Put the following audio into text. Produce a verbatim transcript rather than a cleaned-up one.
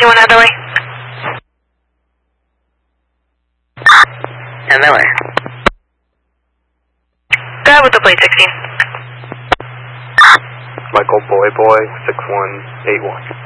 one Heatherly. Heatherly. Go ahead with the plate sixteen. Michael Boy Boy, six one eight one.